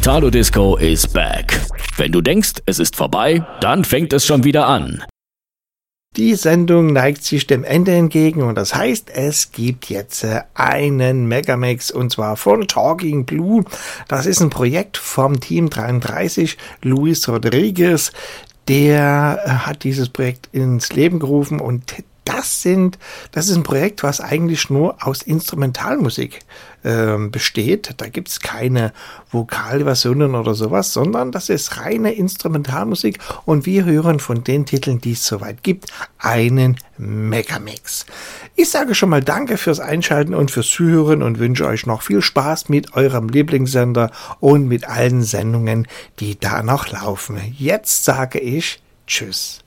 Italo Disco is back. Wenn du denkst, es ist vorbei, dann fängt es schon wieder an. Die Sendung neigt sich dem Ende entgegen und das heißt, es gibt jetzt einen Megamix und zwar von Talking Blue. Das ist ein Projekt vom Team 33, Luis Rodriguez. Der hat dieses Projekt ins Leben gerufen und das ist ein Projekt, was eigentlich nur aus Instrumentalmusik besteht. Da gibt es keine Vokalversionen oder sowas, sondern das ist reine Instrumentalmusik und wir hören von den Titeln, die es soweit gibt, einen Megamix. Ich sage schon mal Danke fürs Einschalten und fürs Zuhören und wünsche euch noch viel Spaß mit eurem Lieblingssender und mit allen Sendungen, die da noch laufen. Jetzt sage ich Tschüss.